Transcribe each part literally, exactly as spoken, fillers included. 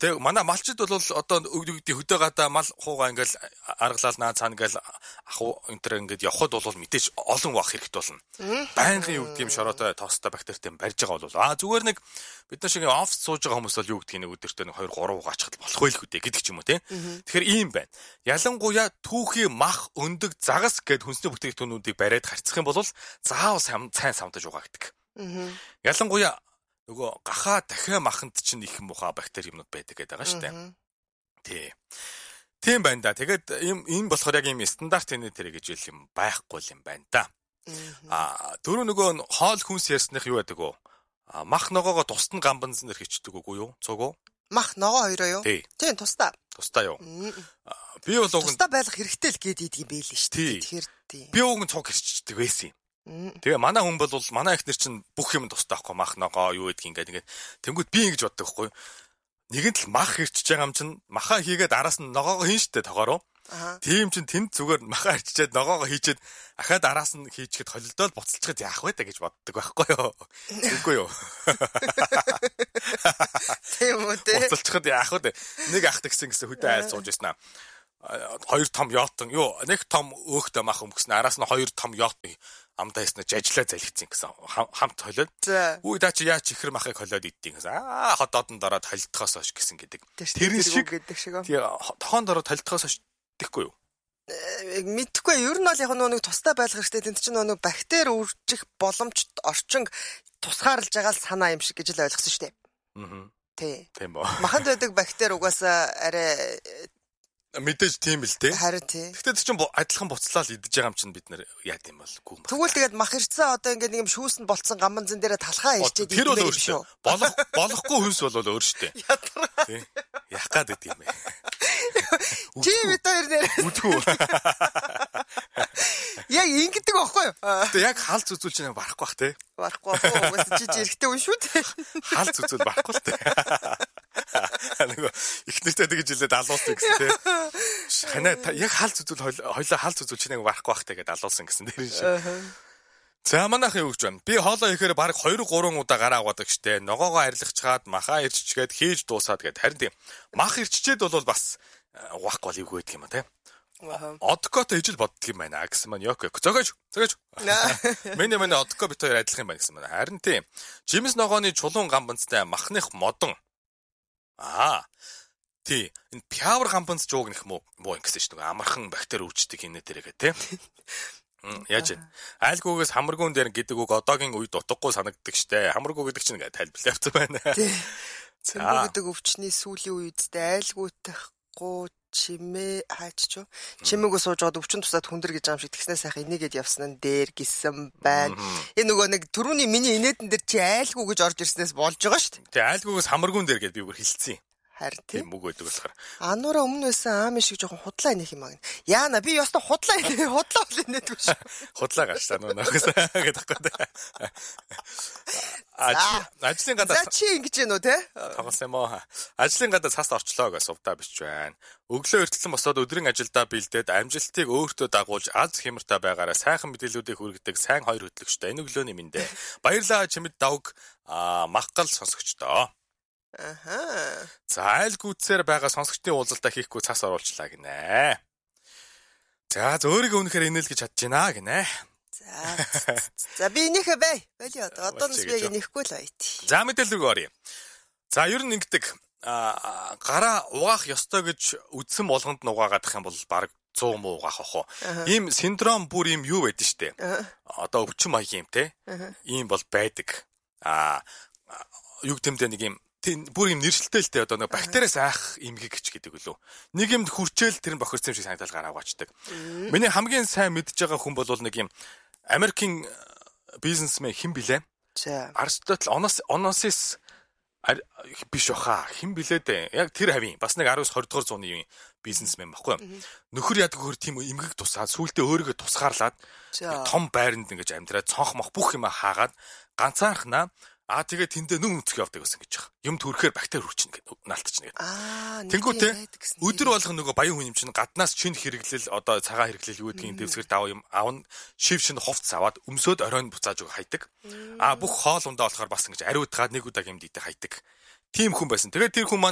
Тэг манай малчид бол одоо өгдөгдийн хөдөө гадаа мал хуугаа ингээл аргалал наа цаана ингээл аху энтер ингээд явхад бол мэдээж олон бах хэрэгтэй болно. Байнгын юу гэдэг юм шороотой тоостой бактеритэй барьж байгаа бол аа зүгээр нэг бид нар шиг офс сууж байгаа хүмүүс бол юу гэдэг нэг өдөртөө нэг хоёр гурав гачхад болох байл хөдөө гэдэг ч юм уу те. Тэгэхээр ийм байна. Ялангуяа түүхий мах өндөг загас гэд хүнсний бүтээгдэхүүнүүдийг бариад харьцах юм бол заавал сайн самтаж угаагдаг. Ялангуяа нөгөө гахаа дахиа маханд чинь их муха бактери юмнууд байдаг гэдэг байгаа шүү дээ. Тий. Тийм байна да. Тэгээд ийм ийм болохоор яг ийм стандарт энэ тэр гэж үл юм байхгүй юм байна да. Аа дөрөв нөгөө хоол хүнс ярьсных юу байдаг вэ? Мах ногоогоо тусад нь гамбанз нэр хичдэг үгүй юу? Цуг уу? Мах ногоо хоёроо юу? Тийм тусдаа. Тусдаа юу? Би бол уг тусдаа байх хэрэгтэй л гээд идэг юм байл шүү дээ. Тэгэхээр тийм. Би уг нь цуг хэрчдэг байсан юм. Тэгээ манай хүн бол манай ихнэр чинь бүх юм тусдаахгүй мах ногоо юу гэдгийг ингээд ингээд тэнгууд би ингэж боддог байхгүй. Нэгэнт л мах хэрчж байгаа юм чинь махаа хийгээд араас нь ногоогоо хийн штэ тогоороо. Тийм чинь тэнд зүгээр махаа хэрчээд ногоогоо хийчээд ахаад араас нь хийчихэд холилдоод буцалчихад яах вэ гэж боддог байхгүй юу. Үгүй юу. Тийм үү те. Буцалчихад яах вэ? Нэг ах тэгсэн гэсэн хөдөө айл сууж ирсэн аа. Хоёр том яотон юу нэг том өөхтэй мах өмгсөн араас нь хоёр том яотны амдаа яснаа жажлаа залхицсан гэсэн хамт холиод. Үгүй даа чи яач ихэр махыг холиод идтiin гэсэн. Аа ходоодон дороод холилдохоос хойш гэсэн гэдэг. Тэр шиг гэдэг шиг. Тий тохон дороод холилдохоос хойш гэхгүй юу? Мэдхгүй ер нь бол яг нэг тустай байлгах хэрэгтэй. Тэнд чинь нэг бактери үржих боломжт орчинг тусгаарлаж байгаа л санаа юм шиг гэж л ойлгосон шүү дээ. Аа. Тий. Тийм боо. Маханд байдаг бактери угаасаа арай мэдээж тийм л те. Харин тий. Гэхдээ тэр чинь адилхан буцлаа л идэж байгаа юм чинь бид нар яа гэм бол гүн баг. Тэгвэл тэгээд мах ирцэн одоо ингээд нэг юм шүүсэнд болцсон гамбанзан дээрээ талхаа хийчихэд тэр бол өөр шүү. Болох болохгүй хүнс бол өөр шүү дээ. Тий. Яах гад гэдэг юм бэ? Чи бид хоёр нэр. Үтгүү. Яг ингэдэг байхгүй юу? Тэгээ яг хаалц үзүүл чинь барахгүй бах те. Барахгүй бах. Угаас чи зэрэгтэй хүн шүү дээ. Хаалц үзүүл барахгүй л те. Нөгөө их нэртэй тэгж хэлээд алуулсан гэсэн те. Ханаа яг хаалц үзүүл хоёлоо хаалц үзүүл чинь яг барахгүй бах те гэдээ алуулсан гэсэн дээр шиг. За манайх юу гэж байна? Би хоолоо ихээр баг хоёр гурван удаа гараа аваадаг штэ. Ногоогоо арилгачгаад, махаа ирччгээд хийж дуусаад гэд. Харин тийм мах ирччээд бол бас угаахгүй л юу гэдэг юм а те. Одкото ижил боддог юм байна гэсэн маань ёк. Зөгөөж, зөгөөж. Миний манай одко бит хоёр адилхан юм байна гэсэн маань. Харин тийм жимс ногооны чулуун гамбанцтай махных модон. Аа. Тий. Энэ пявр гамбанц жууг нэх муу муу ингэсэн шүү дээ. Амархан бактери үрждэг хийнэ тэрэг те. Яаж айлгүйгээс хамаргуун дээр гэдэг үг одоогийн үед утгагүй санагддаг штэ. Хамаргуу гэдэг чинь ингээд тайлбарлаа явцсан байна. За гэдэг өвчний сүүлийн үедээ айлгуутахгүй чимээ хаач чуу. Чимээгөө сууж гоод өвчин тусаад хүндэр гэж юм шиг тэгснээ сайхан инегээд явсан нь дээр гисэн байна. Энэ нөгөө нэг түрүүний миний инээдэн дээр чи айлгуу гэж орж ирснээс болж байгаа штэ. Тэгээ айлгүйгээс хамаргуун дээр гэж би бүр хэлсэн юм. Харин тийм үг өгдөг болохоор. Ануура өмнө байсан аам шиг жоохон худлаа инех юм аа. Яана би ёстой худлаа инех худлаа бол инээдгүй шүү. Худлаа гаш та нөө нөхөс гэдэг байхгүй. Ажлын гадаа за чи ингэж гэнэ үү те? Тоглосон юм уу? Ажлын гадаа цас орчлоо гэж сувдаа бич байна. Өглөө эртлэн босоод өдрийн ажилдаа бэлдээд амжилтыг өөртөө дагуулж аз хямртай байгаараа сайхан мэдээллүүдийг хүргэдэг сайн хоёр хөтлөгчтэй энэ өглөөний мэндэ. Баярлалаа чимэд давг махгал сонсогчдоо. Аха. За айл гүцээр байгаа сонсогчдын уулзалтаа хийхгүй цас оруулчлаа гинэ. За зөөрийг өнөхөр инээлгэж чадж байна гинэ. За. За би инех бай. Байли одоо одоо нас би инехгүй л байт. За мэдээлэл рүү оръё. За ер нь ингэдэг а гараа угаах ёстой гэж үдсэн болгонд нь угаагаадах юм бол баг цуу муу угаах ах уу. Ийм синдром бүр ийм юу байдэн штэ. Одоо өвчин маягийн юм те. Ийм бол байдаг. А юу гэмтэй нэг юм бүр юм нэршилтэй л те одоо нэг бактериас айх имгэг ч гэдэг үлээ. Нэг юмд хүрчээл тэр нь бохирцсон юм шиг санагдал гараа угаачдаг. Миний хамгийн сайн мэдж байгаа хүн бол нэг юм Америкийн бизнесмен хэн блэ? За. Аристотл Онос Оносис биш баха. Хэн блэ дээ? Яг тэр хавийн бас нэг араваас двадцать дугаар зууны юм бизнесмен баггүй. Нөхөр яадаг хөр тийм имгэг тусаад сүултээ өөрийгөө тусгаарлаад том байранд ингэж амьдраад цонх мох бүх юм хаагаад ганцаархнаа аа тэгээ тэндээ нүм нүцгий явдаг гэсэн гэж байгаа. Юм төрөхээр бактери хүрчнэ гэдэг наалтчихна гэдэг. Аа тэнгүүтээ өдөр болгон нөгөө баян хүн юм чинь гаднаас чин хэрэглэл одоо цагаан хэрэглэл юу гэдгийг дэвсгэр дав юм аавн шив шин хувцс аваад өмсөд оройн буцааж өгөх хайдаг. Аа бүх хоол ундаа болохоор бас ингэж ариутгаад нэг удаа гэмд идэх хайдаг. Тийм хүн байсан. Тэгээд тэр хүн маань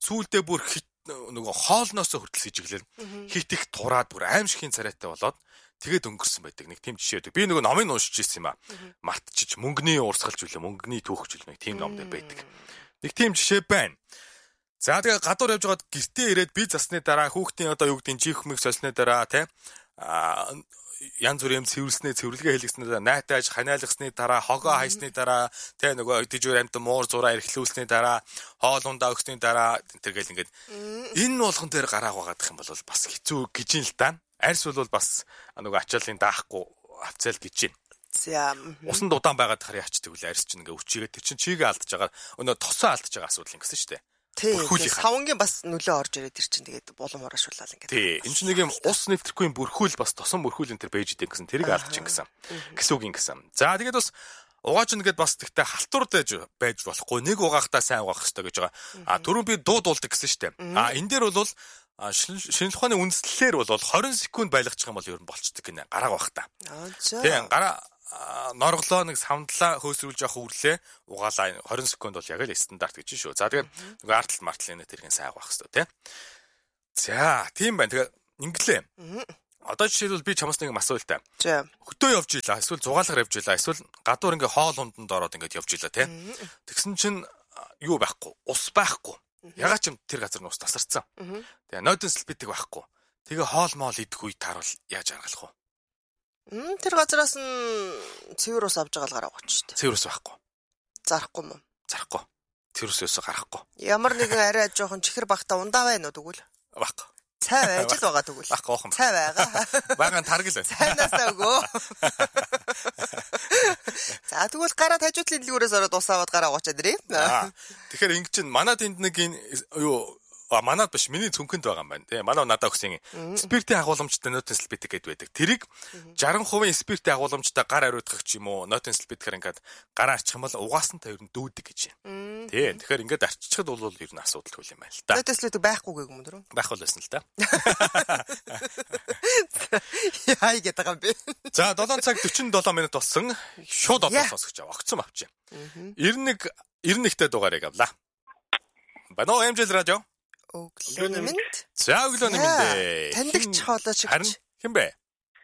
сүүлдээ бүр хит нөгөө хоолноосоо хүртэл сэжиглэн хит их тураад бүр аимшигын царайтай болоод тэгээд өнгөрсөн байдаг. Нэг тийм жишээ байдаг. Би нөгөө номыг уншиж ирсэн юм аа. Мартчих мөнгөний уурсгалж үлээ, мөнгөний түүхч үлээ тийм ном дээр байдаг. Нэг тийм жишээ байна. За тэгээ гадуур явж байгаад гэртээ ирээд би засны дараа хүүхдийн одоо юу гэдгийг чих хүмийг сольсны дараа тий а янз бүрийн цэвэрлснээ цэвэрлэгээ хийлгэснээ дараа найтаж ханиалгасны дараа хогоо хайсны дараа тий нөгөө дэжүүр амт муур зураа эрхлүүлсний дараа хоол ундаа өгсний дараа тэргээл ингээд энэ болгон дээр гарааг угаадах юм бол бас хэцүү гэж юм л да. Арьс бол бас нөгөө ачааллын даахгүй авцаал гэж юм. За усан удаан байгаад харьяа ачдаг үл арьс чинь ингээ өвчигээ тэр чинь чигээ алдаж байгаа өнөө тосоо алдаж байгаа асуудал юм гэсэн шүү дээ. Тийм. Савнгийн бас нөлөө орж ирээд тэр чинь тэгээд булан мураашуулаад ингээд. Тийм. Энэ чинь нэг юм ус нэвтрэхгүй бүрхүүл бас тосон бүрхүүл энэ төр бэж идэг гэсэн тэрийг алдаж ингэсэн. Гэсэн үг юм гэсэн. За тэгээд бас угааж нэгэд бас тэгтээ халтур байж байж болохгүй. Нэг угаахтаа сайн угаах хэрэгтэй гэж байгаа. А түрүүн би дуудуулдаг гэсэн шүү дээ. А энэ дээр бол шинжлэх ухааны үндслэлээр бол двадцать секунд байлгачих юм бол ер нь болцдог гинэ. Гарааг бахта. Тийм. Гараа норглоо нэг савндлаа хөөсрүүлж явах үрлээ угаалаа двадцать секунд бол яг л стандарт гэж шүү. За тэгээд нөгөө артал мартал энэ тэргийн сайн авах хэрэгтэй тий. За тийм байна. Тэгээ инглээ. Одоо жишээлбэл би чамаас нэг асуулт та. За. Хөтөө явж ийлаа. Эсвэл зугаалгаар явж ийлаа. Эсвэл гадуур ингээ хоол унданд ороод ингээ явж ийлаа тий. Тэгсэн чинь юу байхгүй? Ус байхгүй. Ягаад ч юм тэр газар нь ус тасарсан. Тэгээ нойдон сэлбитэг байхгүй. Тэгээ хоол моол идэх үед таарвал яаж аргалах вэ? Мм тэр газараас нь цэвэр ус авж байгаа л гараа гоч шүү дээ. Цэвэр ус байхгүй. Зарахгүй мөн. Зарахгүй. Цэвэр ус гарахгүй. Ямар нэгэн арай жоохон чихэр багтаа ундаа байна уу тэгвэл? Байхгүй. Цай байж л байгаа тэгвэл. Байхгүй охин. Цай байгаа. Багаан таргил байна. Цайнаасаа өгөө. За тэгвэл гараа тажуудлын дэлгүүрээс ороод ус аваад гараа гоочаад ирээ. Тэгэхээр ингэ чинь манад энд нэг энэ юу А манад биш миний цүнхэнд байгаа юм байна тий. Манай надаа өгсөн спиртийн агуулмжтай нотен сэлбитик гэдэг байдаг. Тэрийг сixty percent спиртийн агуулмжтай гар ариутгах ч юм уу нотен сэлбитикээр ингээд гараа арчих юм бол угаасантай ер нь дүүдэг гэж юм. Тий. Тэгэхээр ингээд арчихад бол ер нь асуудал хөл юм байна л да. Нотен сэлбитик байхгүй гээг юм дөрөв. Байхгүй л байсан л да. Яа гэдэг юм бэ? За seven цаг forty-seven минут болсон. Шууд одоо сонсогч аваа. Огцом авчих. ninety ninety-тэй дугаарыг авлаа. Бано Эмжил радио. Өглөөний мэнд. За өглөөний мэнд. Таньдагч хоолой шиг. Харин хэн бэ?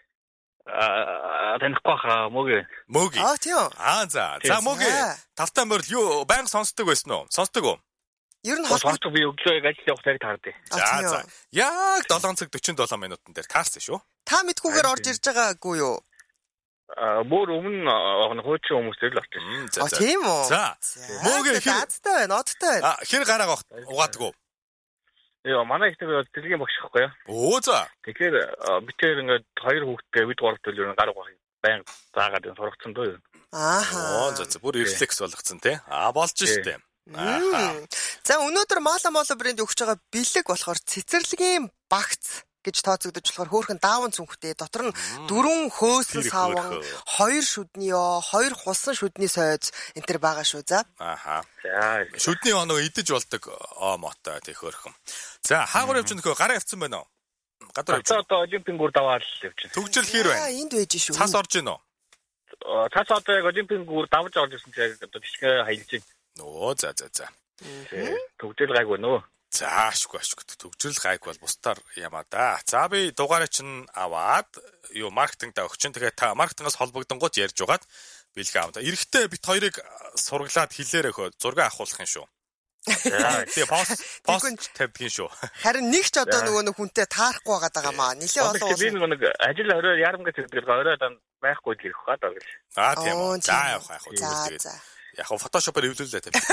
Аа танихгүй хаа мөг. Мөг. Аа тийм. Аа за. За мөг. Тавтаа морил юу баян сонсдог байсан уу? Сонсдог уу? Ер нь хоолой би өглөө ажил явах тариг таардаг. За за. Яг seven цаг forty-seven минутан дээр таарсан шүү. Та мэдхгүйгээр орж ирж байгаагүй юу? Аа бүр өмнө хуучин хүмүүстэй л орж Аа ирсэн. тийм үү? За. Мөг хэр азтай байна, одтой байна. Аа хэр гараа угаадаг уу? Яа, манай ихтэй дэлгийн багш ихгүй юу? Оо за. Тэгэхээр бид тэр ингээд хоёр хүүхдтэй бид гурав төлөөр гар угаах байн заагаад сургацсан дөө. Ааха. Оо за за бүр рефлекс болгоцсон тий. Аа болж штэ. Аа. За өнөөдөр Мала Мола брэнд өгч байгаа бэлэг болохоор цэцэрлэгийн багц гэж тооцогдож болохоор хөөхөн даавн цүнхтэй дотор нь дөрвөн хөөсөн саван, хоёр шүдний ёо, хоёр хусан шүдний сойз энэ төр байгаа шүү. За. Ааха. За. Шүдний оноо идэж болдог оо мотой тий хөөхөн. За хаагур явж нөхөө гараа явцсан байна уу? Гадар явж. Одоо олимпийн гүр даваад л явж байна. Төгжрөл хэр байна? Аа энд байж шүү. Цас орж гин үү? Цас одоо яг олимпийн гүр давж орж ирсэн чинь одоо бишгээ хаялж байна. Нөө за за за. Төгжрөл гайгүй нөө. За ашгүй ашгүй төгжрөл гайг бол бусдаар ямаа да. За би дугаараа чинь аваад юу маркетингдаа өгч чинь тэгээ та маркетингаас холбогдонгууд ярьж угаад бэлгээ аваа. Эрэхтээ бит хоёрыг сургалаад хэлээрээ хөө зураг авахулах юм шүү. Тэгээ пост пост тавьдгийн шүү. Харин нэг ч одоо нөгөө нэг хүнтэй таарахгүй байгаа маа. Нилээ олон би нэг ажил орой ярамга зэрэг орой байхгүй л ирэх хаа даа гэж. Аа тийм үү. За явах яах вэ? За. Яг фотошопоор эвлүүлээ тавьчих.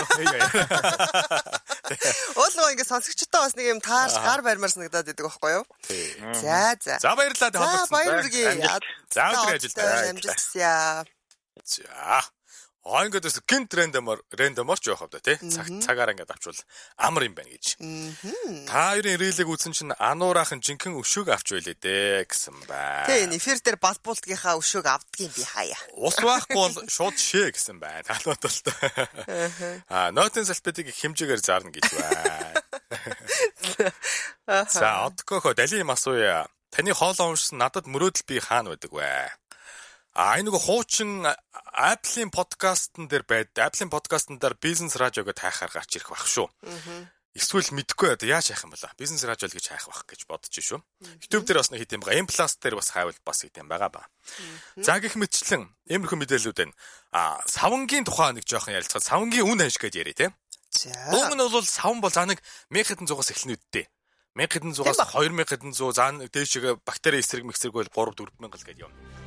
Уул нөгөө ингэ сонсогчтой бас нэг юм таарч гар барьмаар санагдаад байдаг байхгүй юу? За за. За баярлалаа За холбогдсон. баярлалаа. За өдөр ажилдаа. Амжилтсаа. За. Аа ингээд бас гинт рандомор рандомор ч явах авда тий. Цаг цагаар ингээд авчвал амар юм байна гэж. Та хоёрын рилийг үзсэн чинь ануураахан жинхэнэ өшөөг авч байлээ дээ гэсэн байна. Тий, эфир дээр балбуултгийнхаа өшөөг авдгийн би хаяа. Ус байхгүй бол шууд шээ гэсэн байна. Талбайд бол та. Аа, нотен салбитыг хэмжээгээр зарна гэж байна. За, одкохо дали юм асууя. Таны хоолоо уншсан надад мөрөөдөл би хаана байдаг вэ? А энэ нэг хуучин Apple-ийн подкастн дээр байд. Apple-ийн подкастн дээр бизнес радиогоо тайхаар гарч ирэх байх шүү. Эсвэл мэдхгүй одоо яаж хайх юм бол бизнес радио гэж хайх байх гэж бодож шүү. YouTube дээр бас нэг хийх юм байгаа. M+ дээр бас хайвал бас хийх юм байгаа ба. За гэх мэтчлэн иймэрхүү мэдээлүүд байна. А савангийн тухай нэг жоохон ярилцгаад савангийн үн ханш гэж яриа те. За. Уг нь бол саван бол за нэг мянга хэдэн зугаас эхэлнэ үдтэй. мянга хэдэн зугаас хоёр мянга хэдэн зуг за дээшгээ бактери эсрэг мэксрэг бол гурав дөрв мянга л гэдэг юм.